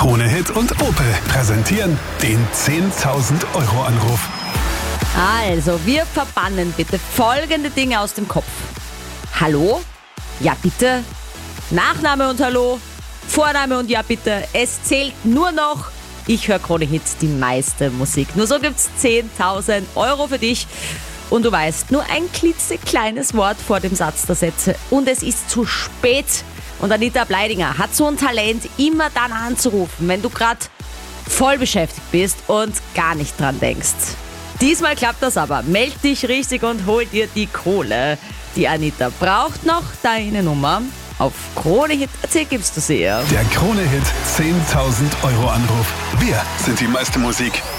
Krone Hit und Opel präsentieren den 10.000 Euro Anruf. Also, wir verbannen bitte folgende Dinge aus dem Kopf. Hallo? Ja bitte. Nachname und Hallo. Vorname und Ja bitte. Es zählt nur noch. Ich höre Krone Hit, die meiste Musik. Nur so gibt's 10.000 Euro für dich. Und du weißt, nur ein klitzekleines Wort vor dem Satz der Sätze. Und es ist zu spät. Und Anita Bleidinger hat so ein Talent, immer dann anzurufen, wenn du gerade voll beschäftigt bist und gar nicht dran denkst. Diesmal klappt das aber. Meld dich richtig und hol dir die Kohle. Die Anita braucht noch deine Nummer. Auf KroneHit.at gibst du sie ihr. Der Krone Hit 10.000 Euro Anruf. Wir sind die meiste Musik.